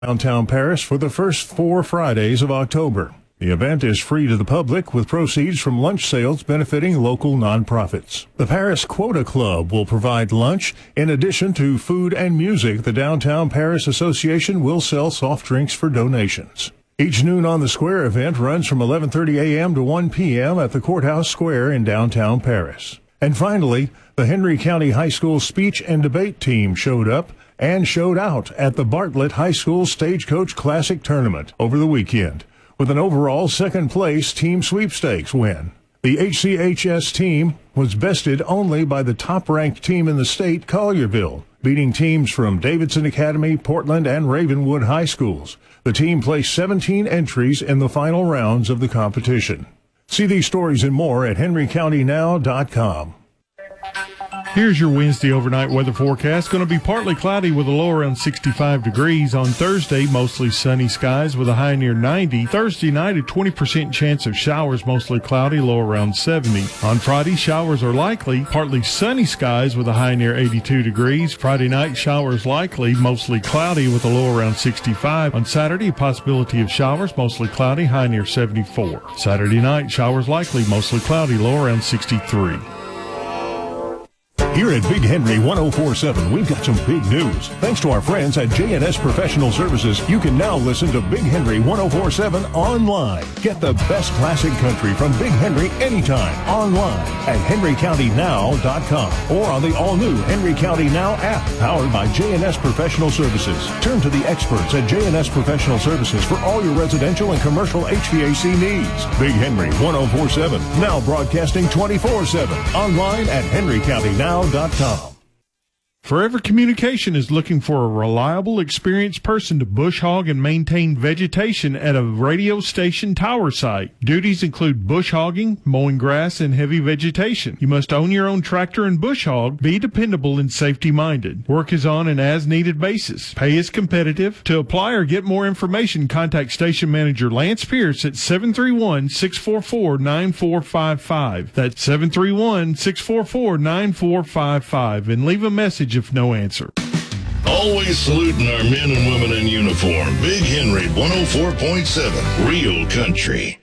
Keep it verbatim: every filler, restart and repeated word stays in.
Downtown Paris for the first four Fridays of October. The event is free to the public with proceeds from lunch sales benefiting local nonprofits. The Paris Quota Club will provide lunch. In addition to food and music, the Downtown Paris Association will sell soft drinks for donations. Each Noon on the Square event runs from eleven thirty a.m. to one p.m. at the Courthouse Square in downtown Paris. And finally, the Henry County High School speech and debate team showed up and showed out at the Bartlett High School Stagecoach Classic Tournament over the weekend, with an overall second-place team sweepstakes win. The H C H S team was bested only by the top-ranked team in the state, Collierville, beating teams from Davidson Academy, Portland, and Ravenwood High Schools. The team placed seventeen entries in the final rounds of the competition. See these stories and more at henry county now dot com. Here's your Wednesday overnight weather forecast. Going to be partly cloudy with a low around sixty-five degrees. On Thursday, mostly sunny skies with a high near ninety. Thursday night, a twenty percent chance of showers, mostly cloudy, low around seventy. On Friday, showers are likely, partly sunny skies with a high near eighty-two degrees. Friday night, showers likely, mostly cloudy with a low around sixty-five. On Saturday, a possibility of showers, mostly cloudy, high near seventy-four. Saturday night, showers likely, mostly cloudy, low around sixty-three. Here at Big Henry one oh four point seven, we've got some big news. Thanks to our friends at J and S Professional Services, you can now listen to Big Henry one oh four point seven online. Get the best classic country from Big Henry anytime online at henry county now dot com or on the all-new Henry County Now app, powered by J and S Professional Services. Turn to the experts at J and S Professional Services for all your residential and commercial H V A C needs. Big Henry one oh four point seven, now broadcasting twenty-four seven, online at henry county now dot com. Forever Communication is looking for a reliable, experienced person to bush hog and maintain vegetation at a radio station tower site. Duties include bush hogging, mowing grass, and heavy vegetation. You must own your own tractor and bush hog, be dependable and safety-minded. Work is on an as-needed basis. Pay is competitive. To apply or get more information, contact Station Manager Lance Pierce at seven three one, six four four, nine four five five. That's seven three one, six four four, nine four five five, and leave a message if no answer. Always saluting our men and women in uniform. Big Henry one oh four point seven, real country.